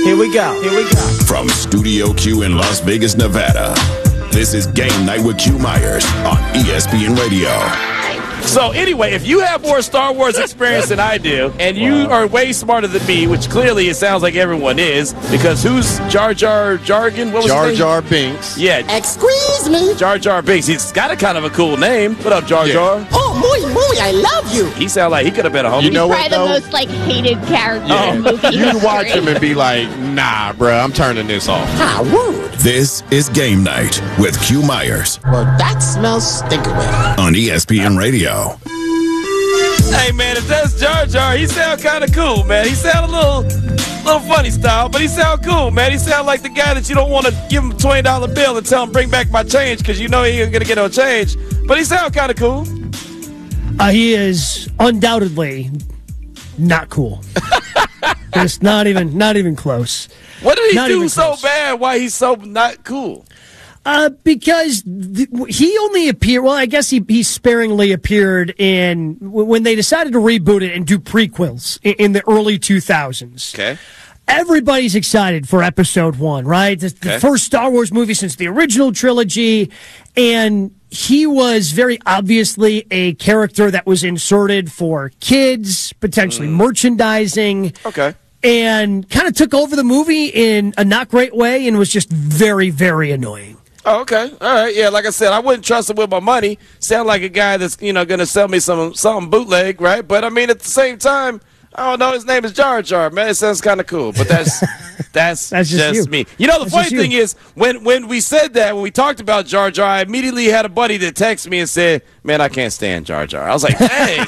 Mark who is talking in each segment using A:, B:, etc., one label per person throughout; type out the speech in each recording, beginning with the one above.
A: Here we go.
B: From Studio Q in Las Vegas, Nevada, this is Game Night with Q Myers on ESPN Radio.
C: So anyway, if you have more Star Wars experience than I do, and you are way smarter than me, which clearly it sounds like everyone is, because who's Jar Jar Jargon? What was
D: Jar
C: his name?
D: Jar Binks.
C: Yeah.
E: Excuse me.
C: Jar Jar Binks. He's got a kind of a cool name. What up, Jar Jar?
E: Oh, muy, I love you.
C: He sound like he could have been a homie.
D: You know
F: Probably
D: what,
F: the
D: though?
F: most hated character in movie
D: You
F: history.
D: watch him and be like, nah, bro, I'm turning this off.
E: How rude.
B: This is Game Night with Q Myers
E: Well, that smells stinkerway.
B: on ESPN Radio.
C: Hey, man, if that's Jar Jar, he sound kind of cool, man. He sound a little funny style, but he sound cool, man. He sound like the guy that you don't want to give him a $20 bill and tell him bring back my change because you know he ain't going to get no change. But he sound kind of cool.
A: He is undoubtedly not cool. It's not even close.
C: What did he
A: Not
C: do
A: even
C: so
A: close.
C: bad? Why he's so not cool?
A: Because he only appeared. Well, I guess he sparingly appeared in when they decided to reboot it and do prequels in the early 2000s.
C: Okay.
A: Everybody's excited for episode 1, right? The first Star Wars movie since the original trilogy. And he was very obviously a character that was inserted for kids, potentially merchandising.
C: Okay.
A: And kind of took over the movie in a not great way and was just very, very annoying.
C: Oh, okay. All right. Yeah, like I said, I wouldn't trust him with my money. Sound like a guy that's, going to sell me something bootleg, right? But, I mean, at the same time, I don't know. His name is Jar Jar, man. It sounds kind of cool, but that's
A: just you.
C: me. You know, the
A: That's
C: funny
A: just
C: thing
A: you.
C: is, when we said that, when we talked about Jar Jar, I immediately had a buddy that texted me and said, man, I can't stand Jar Jar. I was like, dang.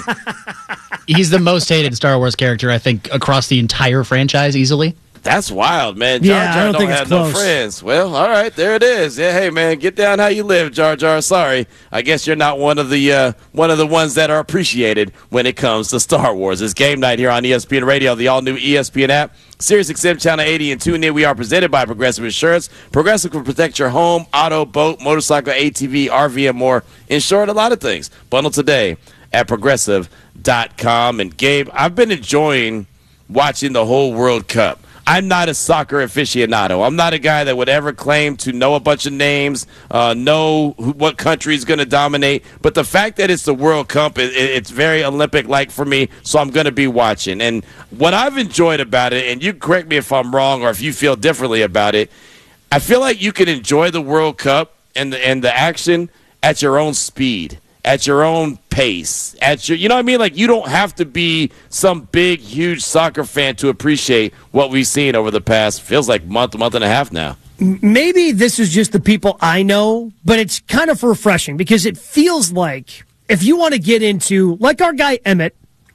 G: He's the most hated Star Wars character, I think, across the entire franchise easily.
C: That's wild, man.
A: Yeah,
C: Jar
A: I
C: Jar
A: don't
C: don't
A: think it's
C: have no
A: close.
C: friends. Well, all right, there it is. Yeah, hey, man, get down how you live, Jar Jar. Sorry, I guess you're not one of the ones that are appreciated when it comes to Star Wars. It's Game Night here on ESPN Radio, the all-new ESPN app, SiriusXM Channel 80, and tune in. We are presented by Progressive Insurance. Progressive will protect your home, auto, boat, motorcycle, ATV, RV, and more. Insured a lot of things. Bundle today at Progressive.com. And Gabe, I've been enjoying watching the whole World Cup. I'm not a soccer aficionado. I'm not a guy that would ever claim to know a bunch of names, know what country is going to dominate. But the fact that it's the World Cup, it's very Olympic-like for me, so I'm going to be watching. And what I've enjoyed about it, and you correct me if I'm wrong or if you feel differently about it, I feel like you can enjoy the World Cup and the action at your own speed, at your own pace, you know what I mean? Like, you don't have to be some big, huge soccer fan to appreciate what we've seen over the past, feels like month and a half now.
A: Maybe this is just the people I know, but it's kind of refreshing because it feels like if you want to get into, like our guy Emmett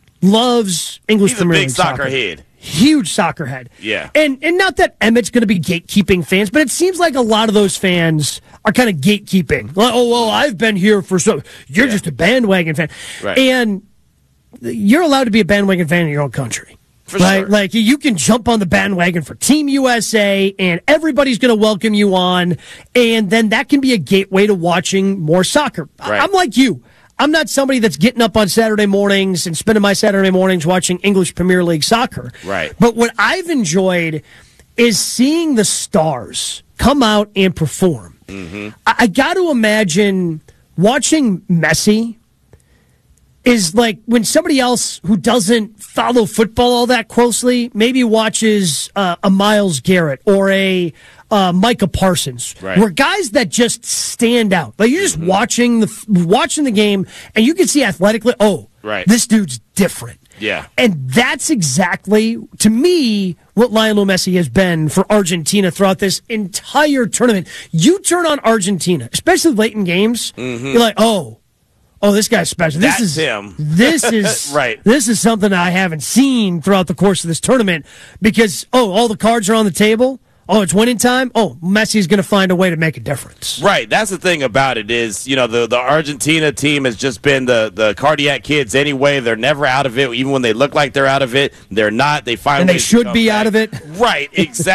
A: loves English
C: He's a
A: Premier
C: big
A: League
C: soccer head.
A: Huge soccer head.
C: Yeah.
A: And not that Emmett's going to be gatekeeping fans, but it seems like a lot of those fans are kind of gatekeeping. Like, oh, well, I've been here for so. You're just a bandwagon fan.
C: Right.
A: And you're allowed to be a bandwagon fan in your own country.
C: For
A: right?
C: sure.
A: Like, you can jump on the bandwagon for Team USA, and everybody's going to welcome you on, and then that can be a gateway to watching more soccer.
C: Right.
A: I'm like you. I'm not somebody that's getting up on Saturday mornings and spending my Saturday mornings watching English Premier League soccer.
C: Right.
A: But what I've enjoyed is seeing the stars come out and perform.
C: Mm-hmm.
A: I got to imagine watching Messi is like when somebody else who doesn't follow football all that closely maybe watches a Myles Garrett or a Micah Parsons,
C: right.
A: Where guys that just stand out. Like you're just watching the game, and you can see athletically,
C: right.
A: This dude's different.
C: Yeah.
A: And that's exactly, to me, what Lionel Messi has been for Argentina throughout this entire tournament. You turn on Argentina, especially late in games, you're like, oh, this guy's special.
C: That's
A: this is
C: him.
A: This is
C: right.
A: This is something I haven't seen throughout the course of this tournament because all the cards are on the table. Oh, it's winning time. Oh, Messi's going to find a way to make a difference.
C: Right. That's the thing about it is, the Argentina team has just been the cardiac kids anyway. They're never out of it. Even when they look like they're out of it, they're not. They find
A: And they
C: ways to
A: should
C: come
A: be
C: back.
A: out of it.
C: Right. Exactly.